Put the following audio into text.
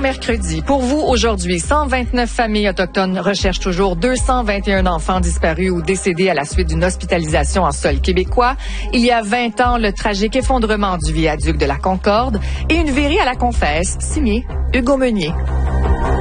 mercredi. Pour vous, aujourd'hui, 129 familles autochtones recherchent toujours 221 enfants disparus ou décédés à la suite d'une hospitalisation en sol québécois. Il y a 20 ans, le tragique effondrement du viaduc de la Concorde et une virée à la confesse, signée Hugo Meunier.